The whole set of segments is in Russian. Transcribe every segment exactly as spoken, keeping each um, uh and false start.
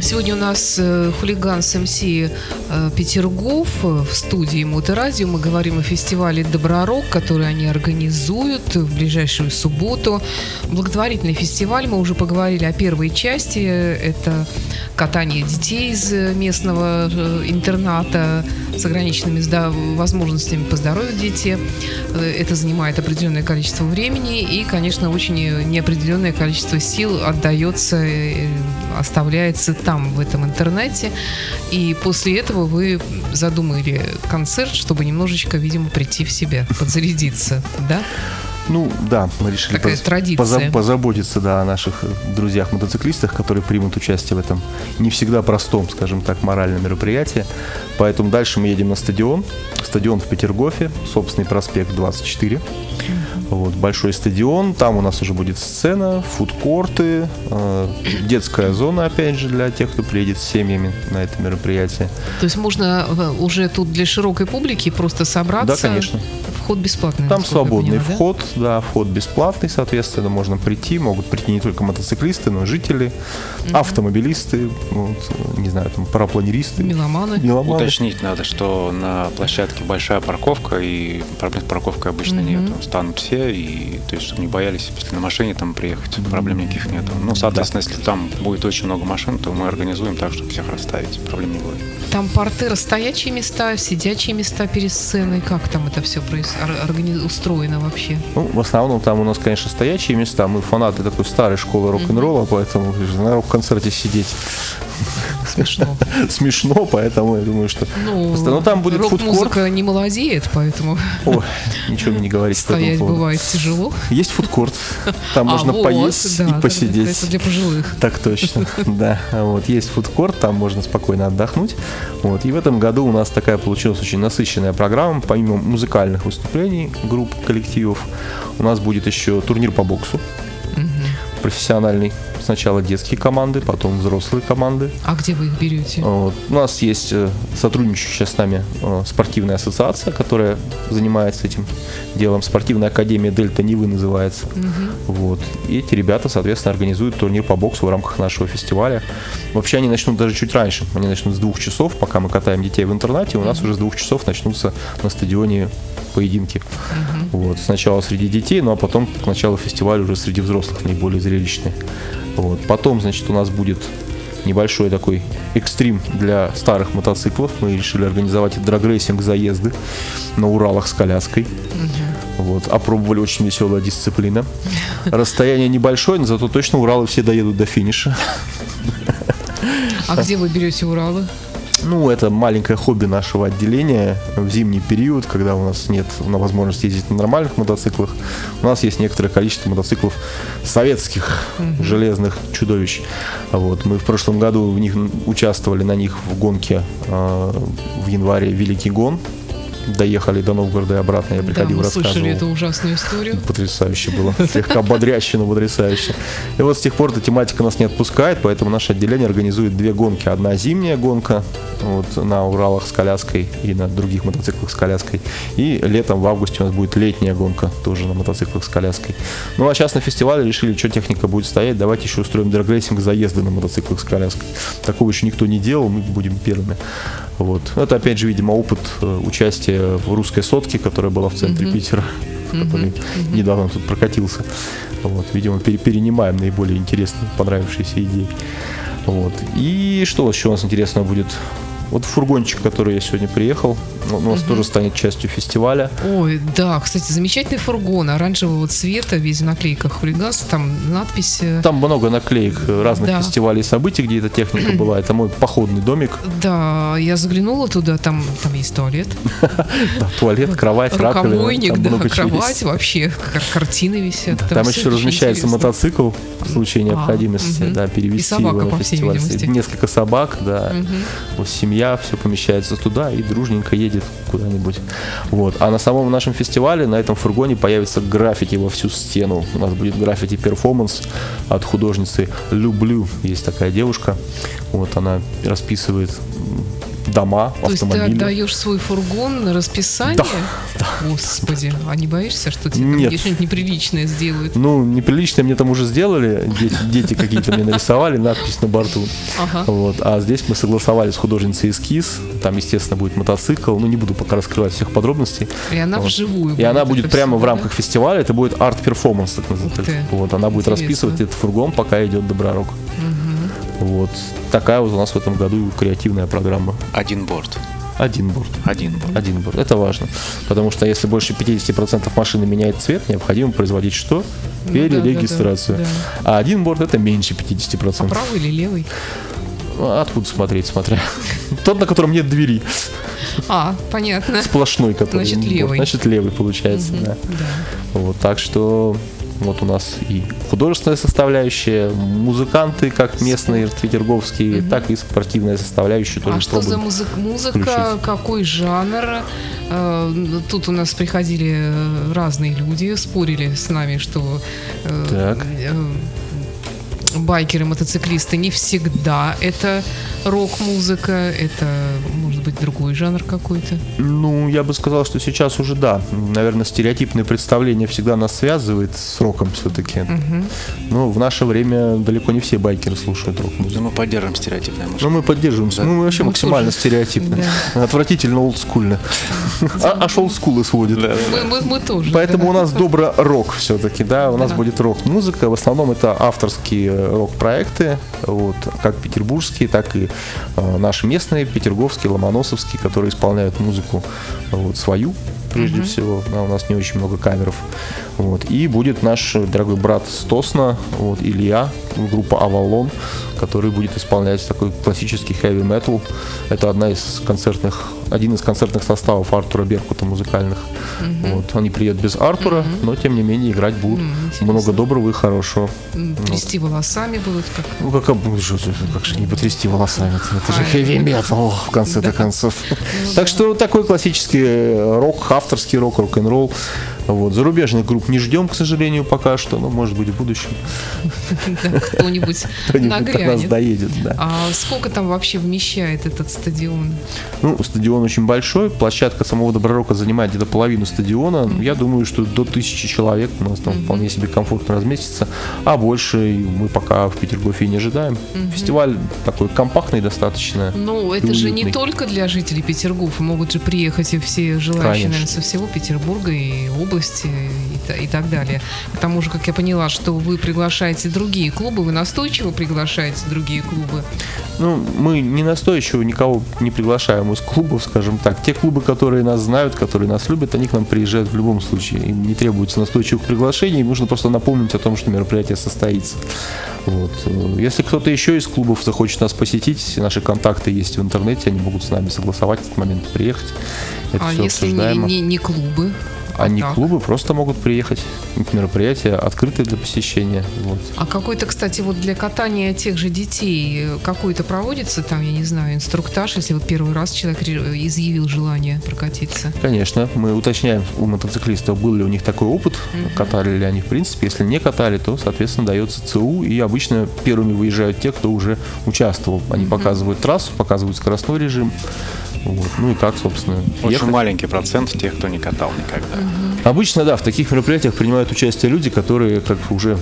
Сегодня у нас хулиган с эм си Петергоф в студии Моторадио. Мы говорим о фестивале «Добророк», который они организуют в ближайшую субботу. Благотворительный фестиваль. Мы уже поговорили о первой части. Это катание детей из местного интерната с ограниченными возможностями по здоровью детей. Это занимает определенное количество времени и, конечно, очень неопределенное количество сил отдается, оставляется там, в этом интернете. И после этого вы задумали концерт, чтобы немножечко, видимо, прийти в себя, подзарядиться, да? Ну, да, мы решили поз- поза- позаботиться, да, о наших друзьях-мотоциклистах, которые примут участие в этом не всегда простом, скажем так, моральном мероприятии. Поэтому дальше мы едем на стадион. Стадион в Петергофе, собственный проспект двадцать четыре. Вот, большой стадион, там у нас уже будет сцена, фудкорты, э, детская зона, опять же, для тех, кто приедет с семьями на это мероприятие. То есть можно уже тут для широкой публики просто собраться? Да, конечно. Вход бесплатный? Там свободный понимаю, вход, да? да, вход бесплатный, соответственно, можно прийти, могут прийти не только мотоциклисты, но и жители, mm-hmm. автомобилисты, вот, не знаю, там, парапланеристы. Меломаны. Меломаны. Уточнить надо, что на площадке большая парковка, и проблем с парковкой обычно mm-hmm. нет. Станут все, и то есть, чтобы не боялись, если на машине там приехать, проблем никаких нет. Ну, соответственно, да. Если там будет очень много машин, то мы организуем так, чтобы всех расставить, проблем не будет. Там портеры, стоячие места, сидячие места перед сценой, как там это все происходит? Органи- устроено вообще? Ну, в основном там у нас, конечно, стоячие места. Мы фанаты такой старой школы рок-н-ролла, mm-hmm. поэтому на рок-концерте сидеть смешно. Смешно, поэтому я думаю, что... Ну, ну там будет фудкорт. Рок-музыка не молодеет, поэтому... Ой, ничего мне не говорите. Стоять бывает тяжело. Есть фудкорт. Там а можно вот, поесть да, и посидеть. Это для пожилых. Так точно, да. Вот, есть фудкорт, там можно спокойно отдохнуть. Вот. И в этом году у нас такая получилась очень насыщенная программа. Помимо музыкальных выступлений групп, коллективов, у нас будет еще турнир по боксу. Угу. Профессиональный. Сначала детские команды, потом взрослые команды. А где вы их берете? Вот. У нас есть сотрудничающая с нами спортивная ассоциация, которая занимается этим делом. Спортивная академия Дельта Нивы называется. Угу. Вот. И эти ребята, соответственно, организуют турнир по боксу в рамках нашего фестиваля. Вообще они начнут даже чуть раньше. Они начнут с двух часов, пока мы катаем детей в интернате. У нас уже с двух часов начнутся на стадионе поединки. Угу. Вот. Сначала среди детей, ну а потом к началу фестиваля уже среди взрослых наиболее зрелищные. Вот. Потом, значит, у нас будет небольшой такой экстрим для старых мотоциклов. Мы решили организовать драг-рейсинг заезды на Уралах с коляской. Угу. Вот. Опробовали, очень веселая дисциплина. Расстояние небольшое, но зато точно Уралы все доедут до финиша. А где вы берете Уралы? Ну, это маленькое хобби нашего отделения в зимний период, когда у нас нет возможности ездить на нормальных мотоциклах. У нас есть некоторое количество мотоциклов советских, mm-hmm. железных чудовищ. Вот. Мы в прошлом году в них участвовали на них в гонке э, в январе «Великий гон». Доехали до Новгорода и обратно, я приходил, да, мы рассказывал. слышали эту ужасную историю. Потрясающе было, слегка бодряще, но потрясающе. И вот с тех пор эта тематика нас не отпускает, поэтому наше отделение организует две гонки. Одна зимняя гонка вот, на Уралах с коляской и на других мотоциклах с коляской. И летом, в августе, у нас будет летняя гонка, тоже на мотоциклах с коляской. Ну а сейчас на фестивале решили, что техника будет стоять, давайте еще устроим драг-рейсинг заезды на мотоциклах с коляской. Такого еще никто не делал, мы будем первыми. Вот. Это, опять же, видимо, опыт э, участия в русской сотке, которая была в центре mm-hmm. Питера, mm-hmm. который mm-hmm. недавно тут прокатился. Вот. Видимо, пере- перенимаем наиболее интересные, понравившиеся идеи. Вот. И что еще у нас интересного будет? Вот фургончик, который я сегодня приехал, он у нас угу. тоже станет частью фестиваля. Ой, да, кстати, замечательный фургон оранжевого цвета, весь в наклейках хулиганства, там надпись. Там много наклеек разных да. фестивалей и событий, где эта техника была. Это мой походный домик. Да, я заглянула туда, там, там есть туалет. Да, туалет, кровать, раковина. Рукомойник, да, кровать, вообще картины висят. Там еще размещается мотоцикл в случае необходимости, да, перевести его на фестиваль. Несколько собак, да, семья. Все помещается туда и дружненько едет куда-нибудь. Вот. А на самом нашем фестивале, на этом фургоне появится граффити во всю стену. У нас будет граффити-перформанс от художницы Люблю. Есть такая девушка. Вот, она расписывает дома, То есть ты автомобили. отдаешь свой фургон на расписание? Да, да. Господи, а не боишься, что тебе там Нет. что-нибудь неприличное сделают? Ну, неприлично мне там уже сделали, дети, дети какие-то мне нарисовали надпись на борту. Ага. Вот. А здесь мы согласовали с художницей эскиз, там, естественно, будет мотоцикл, ну, не буду пока раскрывать всех подробностей. И она Вот. вживую И она будет это прямо всё, в рамках фестиваля, это будет арт-перформанс, так Ух называется. ты. Вот, она будет Интересно. расписывать этот фургон, пока идет Добророк. Мгм. Вот. Такая вот у нас в этом году креативная программа. Один борт. Один борт. Один борт. Один борт. Это важно. Потому что если больше пятьдесят процентов машины меняет цвет, необходимо производить что? Ну, Перерегистрацию. да, да, да, А один борт это меньше пятьдесят А процентов. правый или левый? Откуда смотреть, смотря? Тот, на котором нет двери. А, понятно. Сплошной, который. Значит, борт. левый. Значит, левый получается, Мгм, да. да. Вот, так что вот у нас и художественная составляющая, музыканты, как местные петерговские, Мгм. так и спортивная составляющая тоже А что за пробуем. музыка? Музыка, включить. какой жанр? Э, Тут у нас приходили э, разные люди, спорили с нами, что э, Так. э, байкеры, мотоциклисты не всегда это рок-музыка, это может быть другой жанр какой-то. Ну, я бы сказал, что сейчас уже да. Наверное, стереотипное представление всегда нас связывает с роком все-таки. Мгм. Но в наше время далеко не все байкеры слушают Ну, рок-музыку. мы поддерживаем стереотипное Но мышление. мы поддерживаем. Да. Ну, мы вообще Мы максимально тоже. стереотипны. Отвратительно олдскульно. А- Аж олдскулы сводит. Мы, мы- мы тоже. Поэтому да. у нас добро-рок все-таки, да, у нас Да. будет рок-музыка. В основном это авторские рок-проекты, вот, как петербургские, так и э, наши местные, петерговские, ломоносовские, которые исполняют музыку вот, свою, прежде Мгм. всего. Да, у нас не очень много каверов. Вот. И будет наш дорогой брат с Тосна, вот, Илья, группа Авалон, который будет исполнять такой классический heavy metal. Это одна из концертных, один из концертных составов Артура Беркута музыкальных. Мгм. Вот. Они приедут без Артура, Мгм. но тем не менее играть будут М, интересно. много доброго и хорошего. М, Трясти волосами будут как. Ну как, об- же- же- как же не потрясти волосами, это же А, heavy metal в конце-то концов. Ну Так да. что такой классический э, рок, авторский рок, рок-н-ролл. Вот. Зарубежных групп не ждем, к сожалению, пока что, но может быть в будущем Да, кто-нибудь кто-нибудь до нас нагрянет. доедет. Да. А сколько там вообще вмещает этот стадион? Ну, стадион очень большой, площадка самого Добророка занимает где-то половину стадиона. Я думаю, что до тысячи человек у нас там Мгм. вполне себе комфортно разместится, а больше мы пока в Петергофе не ожидаем. Мгм. Фестиваль такой компактный достаточно. Ну, это же не уютный. только для жителей Петергофа, могут же приехать и все желающие, Конечно. наверное, со всего Петербурга и области и, та- и так далее. К тому же, как я поняла, что вы приглашаете другие клубы, вы настойчиво приглашаете другие клубы. Ну, мы не настойчиво никого не приглашаем из клубов, скажем так. Те клубы, которые нас знают, которые нас любят, они к нам приезжают в любом случае. Им не требуется настойчивых приглашений, им нужно просто напомнить о том, что мероприятие состоится. Вот. Если кто-то еще из клубов захочет нас посетить, наши контакты есть в интернете, они могут с нами согласовать в этот момент приехать. Это а все если не, обсуждаемо. не, не клубы? А не так? клубы просто могут приехать. Мероприятия открытые для посещения. Вот. А какой-то, кстати, вот для катания тех же детей э, какой-то проводится там, я не знаю, инструктаж, если вот первый раз человек ре- изъявил желание прокатиться? Конечно, мы уточняем у мотоциклистов, был ли у них такой опыт, Мгм. катали ли они в принципе. Если не катали, то, соответственно, дается ЦУ, и обычно первыми выезжают те, кто уже участвовал. Они Мгм. показывают трассу, показывают скоростной режим. Вот. Ну и как, собственно, Очень ехать. маленький процент тех, кто не катал никогда. Обычно, да, в таких мероприятиях принимают участие люди, которые как уже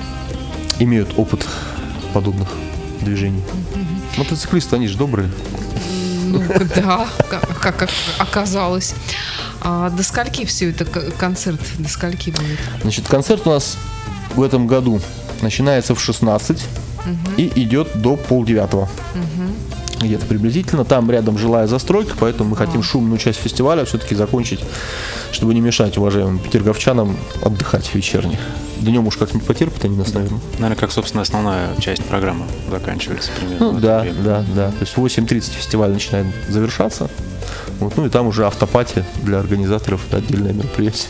имеют опыт подобных движений. Мотоциклисты, они же добрые. Ну, да, как, как оказалось. А до скольки все это к- концерт? До скольки будет? Значит, концерт у нас в этом году начинается в шестнадцать и идет до полдевятого. Где-то приблизительно. Там рядом жилая застройка, поэтому мы хотим А. шумную часть фестиваля все-таки закончить, чтобы не мешать уважаемым петерговчанам отдыхать вечерне. Днем уж как-нибудь потерпят они нас, наверное. Наверное, как, собственно, основная часть программы заканчивается примерно. Ну в это да, время. да, да. То есть в восемь тридцать фестиваль начинает завершаться. Вот, ну и там уже автопати для организаторов, это отдельное мероприятие.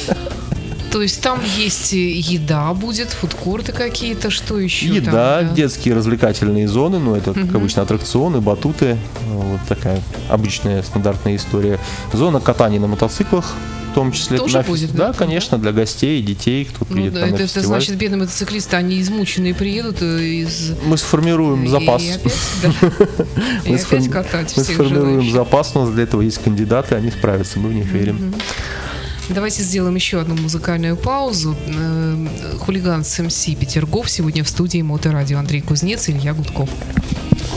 То есть там есть и еда будет, фудкорты какие-то, что еще там? Еда, да? детские развлекательные зоны, ну это, как Мгм. обычно, аттракционы, батуты, вот такая обычная стандартная история. Зона катания на мотоциклах, в том числе. Тоже на будет, фес- да? Да, конечно, для гостей, детей, кто Ну, приедет да, там на это, это фестиваль. значит, бедные мотоциклисты, они измученные приедут из... Мы сформируем и запас. опять, да. И Мы опять сформи- катать Мы всех сформируем желающих. запас, у нас для этого есть кандидаты, они справятся, мы в них верим. Давайте сделаем еще одну музыкальную паузу. Э, Хулиган с эм си Петергоф сегодня в студии Моторадио. Андрей Кузнец и Илья Гудков.